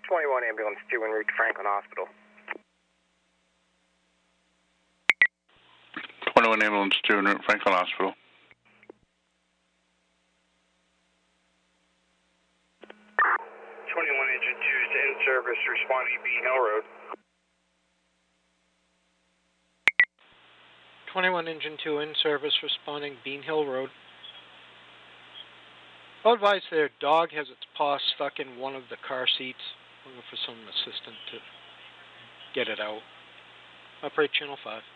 21 ambulance 2 en route to Franklin Hospital. 21 ambulance 2 en route to Franklin Hospital. 21 engine 2 is in service responding Bean Hill Road. 21 engine 2 in service responding Bean Hill Road. I'll advise their dog has its paw stuck in one of the car seats. Looking for some assistance to get it out. Operate channel 5.